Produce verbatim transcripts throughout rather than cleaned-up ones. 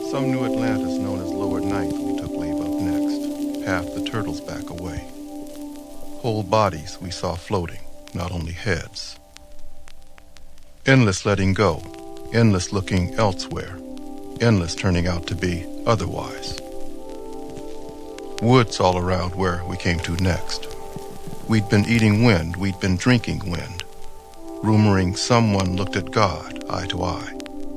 Some new Atlantis known as Lower Ninth we took leave of next, half the turtles back away. Whole bodies we saw floating, not only heads. Endless letting go, endless looking elsewhere, endless turning out to be otherwise. Woods all around where we came to next. We'd been eating wind, we'd been drinking wind, rumoring someone looked at God eye to eye.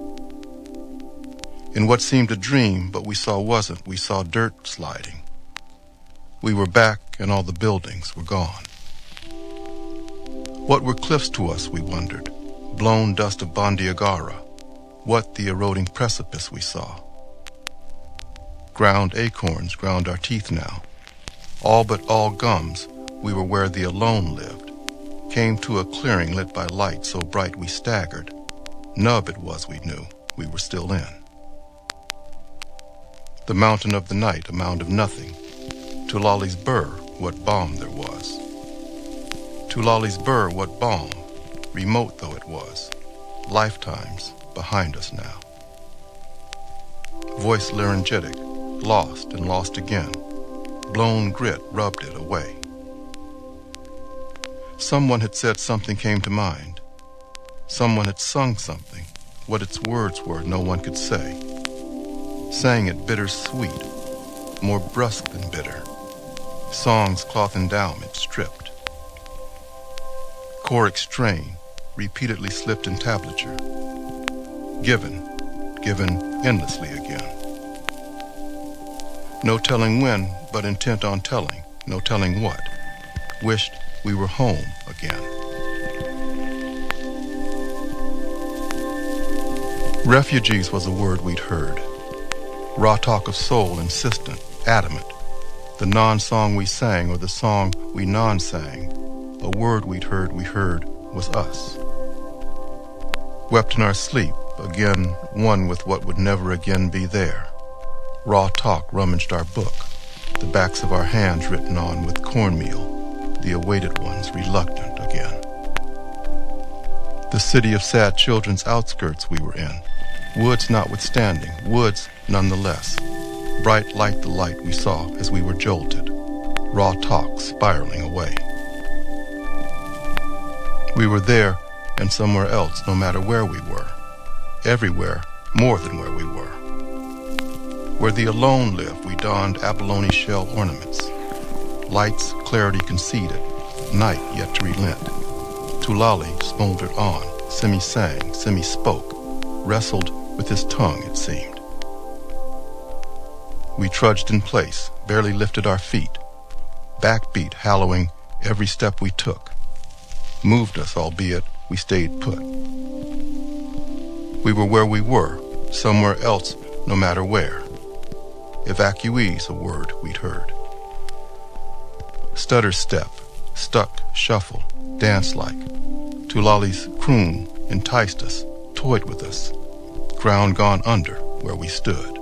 In what seemed a dream, but we saw wasn't, we saw dirt sliding. We were back and all the buildings were gone. What were cliffs to us, we wondered, blown dust of Bandiagara, what the eroding precipice we saw. Ground acorns ground our teeth now. All but all gums, we were where the alone lived, came to a clearing lit by light so bright we staggered. Nub it was we knew, we were still in. The mountain of the night, a mound of nothing. To Lolly's Burr, what balm there was. To Lolly's Burr, what balm, remote though it was, lifetimes behind us now. Voice laryngitic, lost and lost again, blown grit rubbed it away. Someone had said something came to mind. Someone had sung something, what its words were no one could say. Sang it bittersweet, more brusque than bitter. Song's cloth endowment stripped. Choric strain, repeatedly slipped in tablature. Given, given endlessly again. No telling when, but intent on telling, no telling what. Wished we were home again. Refugees was a word we'd heard. Raw talk of soul, insistent, adamant. The non-song we sang or the song we non-sang, a word we'd heard we heard was us. Wept in our sleep, again one with what would never again be there. Raw talk rummaged our book, the backs of our hands written on with cornmeal, the awaited ones reluctant again. The city of sad children's outskirts we were in, woods notwithstanding, woods nonetheless, bright light the light we saw as we were jolted, raw talk spiraling away. We were there and somewhere else, no matter where we were, everywhere more than where we were. Where the alone lived, we donned abalone shell ornaments, light's clarity conceded, night yet to relent. Tulali smoldered on, semi-sang, semi-spoke, wrestled with his tongue, it seemed. We trudged in place, barely lifted our feet, backbeat hallowing every step we took, moved us, albeit we stayed put. We were where we were, somewhere else, no matter where. Evacuee's a word we'd heard. Stutter step, stuck, shuffle, dance-like. Tulali's croon enticed us, toyed with us, ground gone under where we stood.